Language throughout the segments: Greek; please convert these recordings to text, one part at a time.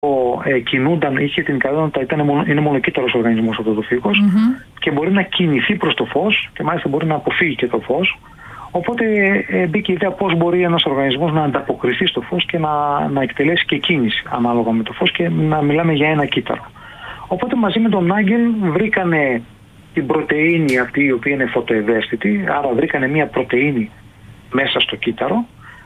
κινούνταν, είχε την ικανότητα, είναι μονοκύτταρος οργανισμός αυτό το φύκος και μπορεί να κινηθεί προς το φως και μάλιστα μπορεί να αποφύγει και το φως. Οπότε μπήκε η ιδέα πώς μπορεί ένας οργανισμός να ανταποκριθεί στο φως και να εκτελέσει και κίνηση ανάλογα με το φως και να μιλάμε για ένα κύτταρο. Οπότε μαζί με τον Άγγελ βρήκανε την πρωτεΐνη αυτή η οποία είναι φωτοευαίσθητη, άρα βρήκανε μια πρωτεΐνη μέσα στο κύτταρο,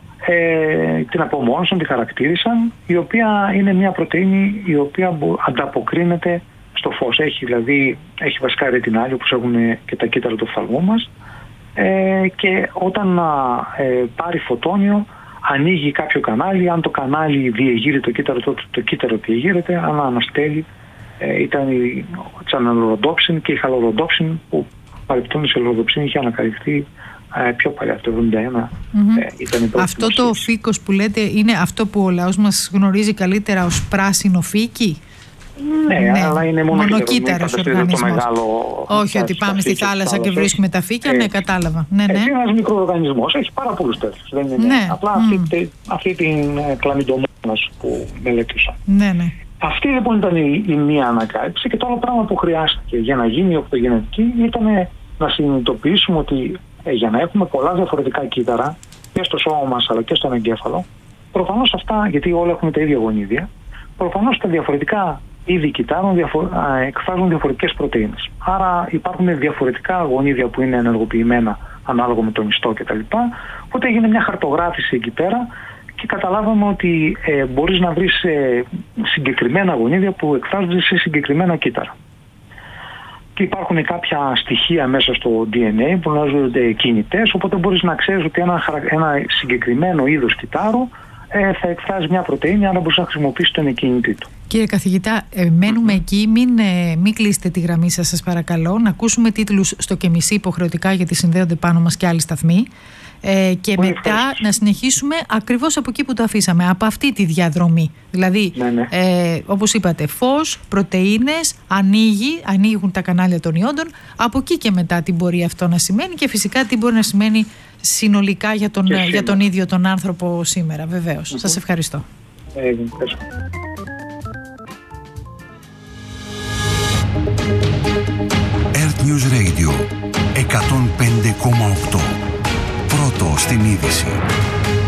την απομόνωσαν, τη χαρακτήρισαν, η οποία είναι μια πρωτεΐνη η οποία ανταποκρίνεται στο φως. Έχει βασικά ρετινάλιο όπως έχουν και τα κύτταρα του οφθαλμού μας, και όταν πάρει φωτόνιο ανοίγει κάποιο κανάλι. Αν το κανάλι διεγείρει το κύτταρο, τότε το κύτταρο διεγείρεται. Αν αναστέλει, ήταν η τσαναλοροδόψιν και η χαλοροδόψιν, που παρεπτόντως η χαλοροδόψιν είχε ανακαλυφθεί πιο παλιά, το 1971. Αυτό το φύκος που λέτε είναι αυτό που ο λαός μας γνωρίζει καλύτερα ως πράσινο φύκι? Ναι, αλλά είναι μονοκύτταρος οργανισμός. Όχι ότι πάμε στη θάλασσα και βρίσκουμε τα φύκια. Ναι, κατάλαβα. Ναι. Είναι ένας μικροοργανισμός, έχει πάρα πολλούς τέτοιους. Δεν είναι απλά αυτή την κλαμιντομόνας που μελέτησα. Ναι. Αυτή λοιπόν ήταν η μία ανακάλυψη, και το άλλο πράγμα που χρειάστηκε για να γίνει η οπτογενετική ήταν να συνειδητοποιήσουμε ότι για να έχουμε πολλά διαφορετικά κύτταρα και στο σώμα μας αλλά και στον εγκέφαλο, προφανώς αυτά, γιατί όλα έχουν τα ίδια γονίδια, προφανώς τα διαφορετικά είδη κυττάρων εκφράζουν διαφορετικές πρωτεΐνες. Άρα υπάρχουν διαφορετικά γονίδια που είναι ενεργοποιημένα ανάλογα με τον ιστό κτλ. Οπότε έγινε μια χαρτογράφηση εκεί πέρα και καταλάβαμε ότι μπορείς να βρεις συγκεκριμένα γονίδια που εκφράζονται σε συγκεκριμένα κύτταρα. Και υπάρχουν κάποια στοιχεία μέσα στο DNA που ονομάζονται κινητές, οπότε μπορείς να ξέρεις ότι ένα συγκεκριμένο είδος κυττάρου θα εκφράζει μια πρωτεΐνη, άρα μπορείς να χρησιμοποιήσεις τον εκκίνητή του. Κύριε καθηγητά, μένουμε εκεί, μην κλείσετε τη γραμμή σας παρακαλώ, να ακούσουμε τίτλους στο και μισή υποχρεωτικά, γιατί συνδέονται πάνω μας και άλλοι σταθμοί, και μετά να συνεχίσουμε ακριβώς από εκεί που το αφήσαμε, από αυτή τη διαδρομή. Δηλαδή, όπως είπατε, φως, πρωτεΐνες, ανοίγουν τα κανάλια των ιόντων, από εκεί και μετά τι μπορεί αυτό να σημαίνει και φυσικά τι μπορεί να σημαίνει συνολικά για τον ίδιο τον άνθρωπο σήμερα, βεβαίως. Σας ευχαριστώ. Earth News Radio 105,8. Πρώτο στην είδηση.